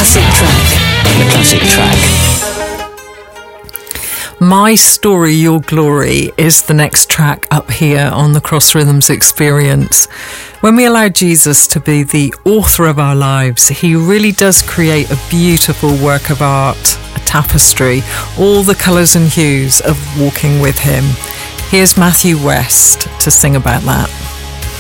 classic track. The classic track. My Story, Your Glory is the next track up here on the Cross Rhythms Experience. When we allow Jesus to be the author of our lives, he really does create a beautiful work of art, a tapestry, all the colours and hues of walking with him. Here's Matthew West to sing about that.